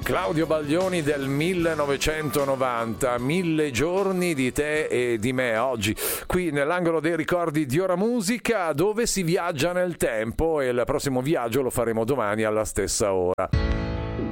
Claudio Baglioni del 1990, 1000 giorni di te e di me, oggi qui nell'angolo dei ricordi di Ora Musica, dove si viaggia nel tempo, e il prossimo viaggio lo faremo domani alla stessa ora.